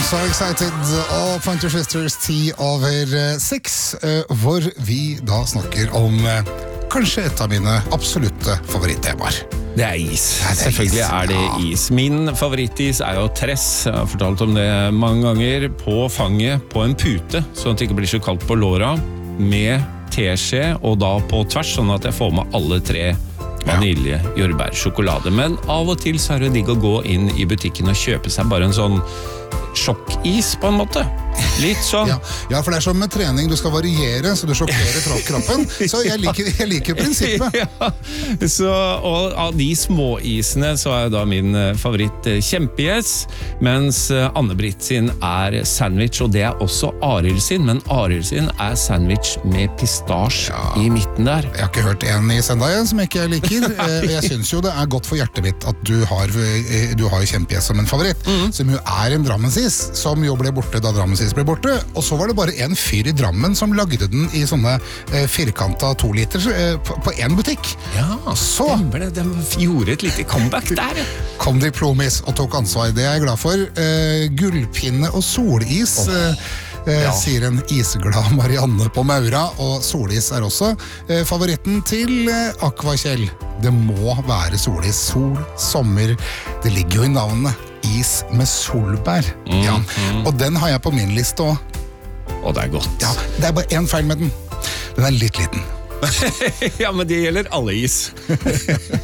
So Excited og Pointer Sisters 10:06, hvor vi da snakker om kanskje et av mine absolutte favorittemaer. Det er is. Selvfølgelig er det is. Min favorittis er jo tress. Jeg har fortalt om det mange ganger. På fanget, på en pute, sånn at det ikke blir så kaldt på låra, med teskje, og da på tvers, sånn at jeg får med alle tre. Vanilje, jordbær, sjokolade. Men av og til så er det digg å gå inn i butikken og kjøpe seg bare en sånn sjokkis på en måte. Litt sånn. Ja, for det er som med trening, du skal variere, så du sjokkerer fra kroppen. Så jeg liker prinsippet. Så, og av de småisene så er da min favoritt kjempeis, mens Anne-Britt sin er sandwich, og det er også Arild sin, men Arild sin er sandwich med pistasje i midten der. Jeg har ikke hørt en i søndagen som ikke jeg liker. Jeg synes jo det er godt for hjertet mitt at du har kjempeis som en favoritt, som jo er en Drammensis, som jo ble borte da Drammensis ble borte, og så var det bare en fyr i Drammen som lagde den i sånne firkanta 2 liter på en butikk. Ja, stemmer det. De gjorde et lite comeback der. Kom de plomis og tok ansvar, det er jeg glad for. Gullpinne og solis, sier en isglad Marianne på Maura, og solis er også favoritten til Aquakjell. Det må være solis. Sol, sommer, det ligger jo i navnet. Is med solbær. Og den har jeg på min liste også. Og det er godt. Ja, det er bare en feil med den. Den er litt liten. Ja, men det gjelder alle is.